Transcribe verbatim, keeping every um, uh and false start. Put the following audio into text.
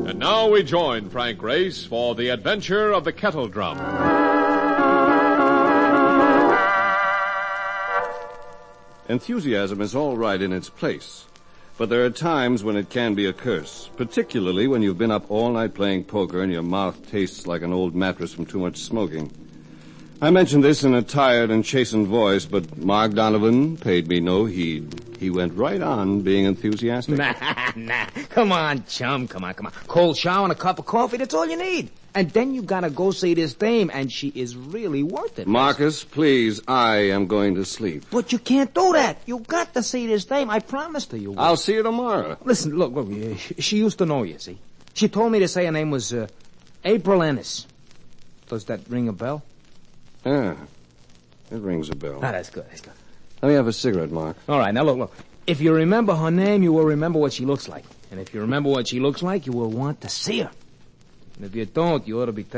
And now we join Frank Grace for the adventure of the kettle drum. Enthusiasm is all right in its place, but there are times when it can be a curse, particularly when you've been up all night playing poker and your mouth tastes like an old mattress from too much smoking. I mentioned this in a tired and chastened voice, but Mark Donovan paid me no heed. He went right on being enthusiastic. Nah, nah. Come on, chum. Come on, come on. Cold shower and a cup of coffee, that's all you need. And then you gotta go see this dame, and she is really worth it. Marcus, please, I am going to sleep. But you can't do that. You got to see this dame. I promised her you would. I'll see you tomorrow. Listen, look, look, she used to know you, see? She told me to say her name was uh, April Ennis. Does that ring a bell? Yeah, it rings a bell. Ah, that's good, that's good. Let me have a cigarette, Mark. All right, now look, look. If you remember her name, you will remember what she looks like. And if you remember what she looks like, you will want to see her. And if you don't, you ought to be